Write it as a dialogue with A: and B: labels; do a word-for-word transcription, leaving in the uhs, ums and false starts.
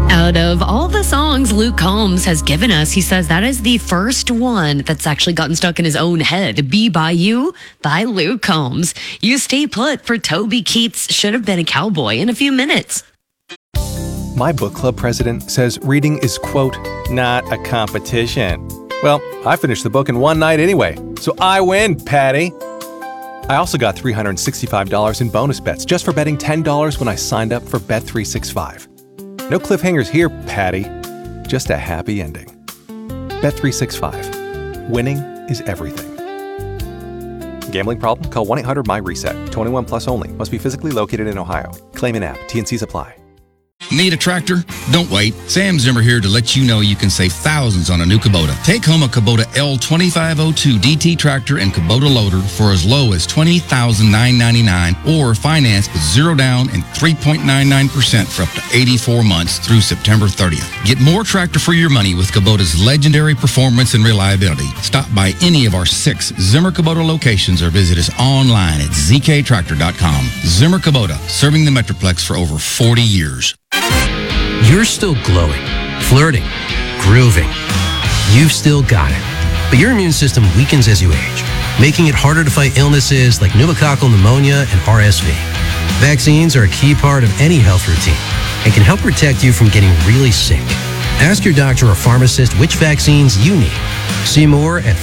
A: Out of all the songs Luke Combs has given us, he says that is the first one that's actually gotten stuck in his own head. Be By You by Luke Combs. You Stay Put for Toby Keith's Should Have Been a Cowboy in a few minutes.
B: My book club president says reading is, quote, not a competition. Well, I finished the book in one night anyway, so I win, Patty. I also got three hundred sixty-five dollars in bonus bets just for betting ten dollars when I signed up for Bet three sixty-five. No cliffhangers here, Patty. Just a happy ending. Bet three sixty-five. Winning is everything. Gambling problem? Call one eight hundred M Y RESET. twenty-one plus only. Must be physically located in Ohio. Claim in app. T N Cs apply.
C: Need a tractor? Don't wait. Sam Zimmer here to let you know you can save thousands on a new Kubota. Take home a Kubota L twenty-five oh two D T tractor and Kubota loader for as low as twenty thousand nine hundred ninety-nine dollars or finance with zero down and three point nine nine percent for up to eighty-four months through September thirtieth. Get more tractor for your money with Kubota's legendary performance and reliability. Stop by any of our six Zimmer Kubota locations or visit us online at z k tractor dot com. Zimmer Kubota, serving the Metroplex for over forty years.
D: You're still glowing, flirting, grooving. You've still got it. But your immune system weakens as you age, making it harder to fight illnesses like pneumococcal pneumonia and R S V. Vaccines are a key part of any health routine and can help protect you from getting really sick. Ask your doctor or pharmacist which vaccines you need. See more at